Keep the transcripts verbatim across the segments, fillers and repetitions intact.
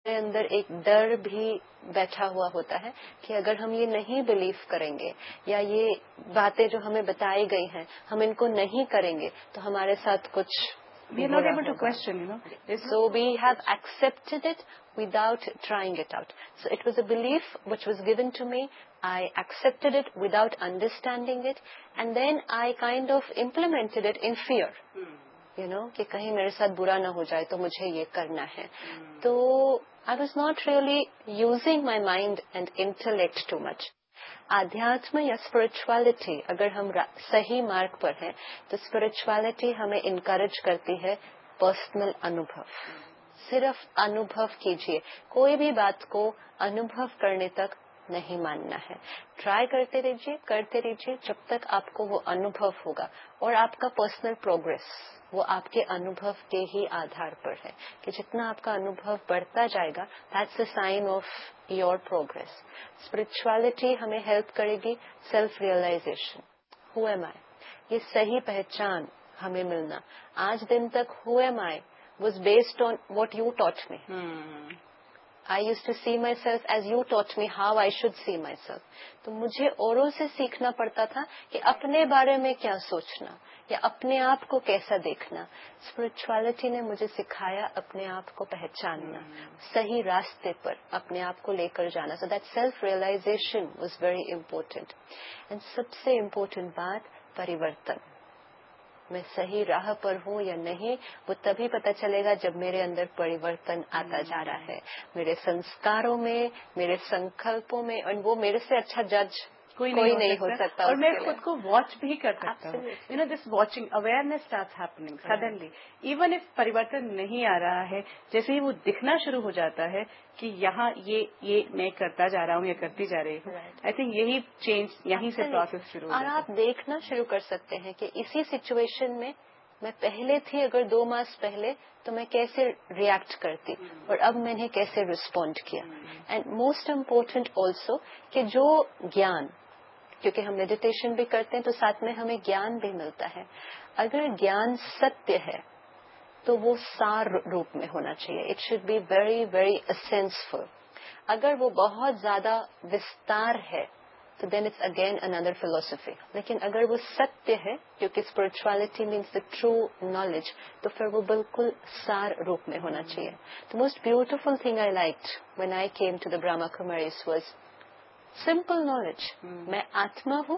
मेरे अंदर एक डर भी बैठा हुआ होता है कि अगर हम ये नहीं बिलीव करेंगे या ये बातें जो हमें बताई गई हैं हम इनको नहीं करेंगे तो हमारे साथ कुछ we are not able to question, you know. So we have accepted it without trying it out. So it was a belief which was given to me. I accepted it without understanding it, and then I kind of implemented it in fear. You know, कि कहीं मेरे साथ बुरा ना हो जाए तो मुझे ये करना है. तो I was not really using my mind and intellect too much. आध्यात्म या स्पिरिचुअलिटी अगर हम सही मार्ग पर हैं तो स्पिरिचुअलिटी हमें इनकरेज करती है पर्सनल अनुभव. सिर्फ अनुभव कीजिए, कोई भी बात को अनुभव करने तक नहीं मानना है. ट्राई करते रहिए करते रहिए जब तक आपको वो अनुभव होगा. और आपका पर्सनल प्रोग्रेस वो आपके अनुभव के ही आधार पर है कि जितना आपका अनुभव बढ़ता जाएगा that's a sign of your progress. Spirituality हमें हेल्प करेगी सेल्फ रियलाइजेशन. हु एम आई, ये सही पहचान हमें मिलना. आज दिन तक who am I was based on what you taught me. Hmm. I used to see myself as you taught me how I should see myself. तो मुझे औरों से सीखना पड़ता था कि अपने बारे में क्या सोचना या अपने आप को कैसा देखना. स्पिरिचुअलिटी ने मुझे सिखाया अपने आप को पहचानना, hmm. सही रास्ते पर अपने आप को लेकर जाना. So that self realization was very important. And सबसे important बात परिवर्तन. मैं सही राह पर हूँ या नहीं वो तभी पता चलेगा जब मेरे अंदर परिवर्तन आता जा रहा है, मेरे संस्कारों में, मेरे संकल्पों में. और वो मेरे से अच्छा जज कोई, कोई नहीं, नहीं हो सकता, सकता और मैं खुद को वॉच भी कर सकता हूँ. You know this watching awareness starts happening suddenly even if परिवर्तन नहीं आ रहा है. जैसे ही वो दिखना शुरू हो जाता है कि यहाँ ये ये मैं करता जा रहा हूँ या करती जा रही हूँ. आई थिंक यही चेंज यहीं से प्रोसेस शुरू हो. और आप देखना शुरू कर सकते हैं कि इसी सिचुएशन में मैं पहले थी अगर दो मास पहले तो मैं कैसे रिएक्ट करती और अब मैंने कैसे रिस्पॉन्ड किया. एंड मोस्ट इम्पोर्टेंट ऑल्सो कि जो ज्ञान, क्योंकि हम मेडिटेशन भी करते हैं तो साथ में हमें ज्ञान भी मिलता है. अगर ज्ञान सत्य है तो वो सार रूप में होना चाहिए. It should be very very एसेंसफुल. अगर वो बहुत ज्यादा विस्तार है तो then it's again another philosophy. लेकिन अगर वो सत्य है, क्योंकि spirituality means the true knowledge, तो फिर वो बिल्कुल सार रूप में होना चाहिए. The most beautiful thing I liked when I came to the Brahma Kumaris was simple knowledge. मैं आत्मा हूँ,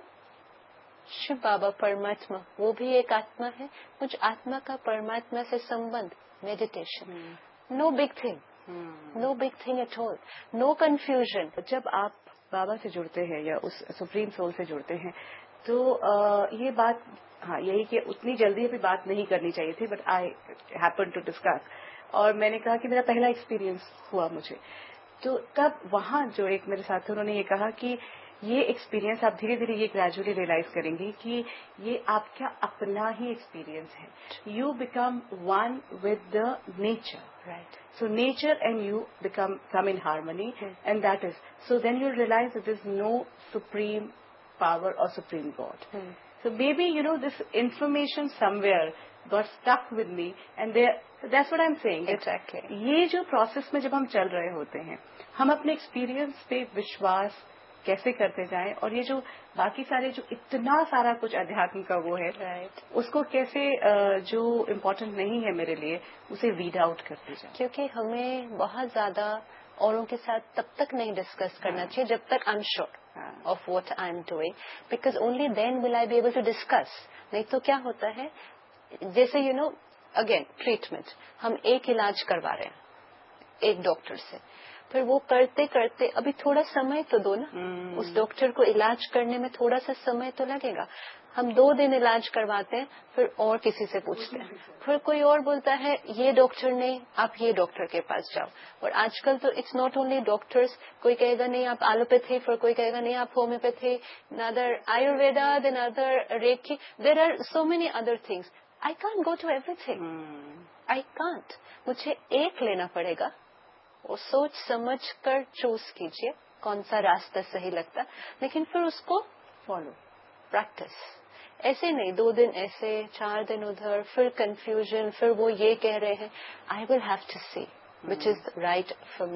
शिव बाबा परमात्मा वो भी एक आत्मा है. मुझ आत्मा का परमात्मा से संबंध, meditation. No big thing, no big thing at all, no confusion. जब आप बाबा से जुड़ते हैं या उस सुप्रीम सोल से जुड़ते हैं तो आ, ये बात हाँ यही कि उतनी जल्दी अभी बात नहीं करनी चाहिए थी. But I happen to discuss और मैंने कहा कि मेरा पहला एक्सपीरियंस हुआ मुझे. तो तब वहाँ जो एक मेरे साथी उन्होंने ये कहा कि ये एक्सपीरियंस आप धीरे धीरे ये ग्रेजुअली रियलाइज करेंगे कि ये आपका अपना ही एक्सपीरियंस है. You become one with the nature. Right. So nature and you become come in harmony, hmm. and that is so. Then you realize that there is no supreme power or supreme God. Hmm. So maybe you know this information somewhere got stuck with me, and there. That's what I'm saying. Exactly. ये जो process में जब हम चल रहे होते हैं, हम अपने experience पे विश्वास कैसे करते जाएं और ये जो बाकी सारे जो इतना सारा कुछ अध्यात्म का वो है, right. उसको कैसे जो इम्पोर्टेंट नहीं है मेरे लिए उसे वीड आउट करते जाएं. क्योंकि हमें बहुत ज्यादा औरों के साथ तब तक नहीं डिस्कस करना हाँ. चाहिए जब तक I am sure of what I am doing, because only then will I be able to discuss. नहीं तो क्या होता है, जैसे यू नो अगेन ट्रीटमेंट, हम एक इलाज करवा रहे हैं एक डॉक्टर से, फिर वो करते करते अभी थोड़ा समय तो दो ना. hmm. उस डॉक्टर को इलाज करने में थोड़ा सा समय तो लगेगा. हम दो दिन इलाज करवाते हैं, फिर और किसी से पूछते हैं, फिर कोई और बोलता है ये डॉक्टर नहीं, आप ये डॉक्टर के पास जाओ. और आजकल तो इट्स नॉट ओनली डॉक्टर्स, कोई कहेगा नहीं आप एलोपैथी, फिर कोई कहेगा नहीं आप homeopathy, other Ayurveda, then other recce. There are so many other things. I can't go to everything. I can't. मुझे एक लेना पड़ेगा और सोच समझ कर चूज कीजिए कौन सा रास्ता सही लगता, लेकिन फिर उसको फॉलो, प्रैक्टिस. ऐसे नहीं दो दिन ऐसे, चार दिन उधर, फिर कंफ्यूजन, फिर वो ये कह रहे हैं. I will have to C which is right for me.